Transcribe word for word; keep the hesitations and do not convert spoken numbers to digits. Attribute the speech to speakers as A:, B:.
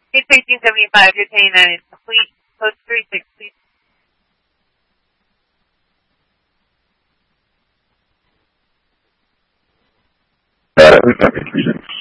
A: It's eighteen seventy-five. You're paying a complete post three sixty.
B: Uh,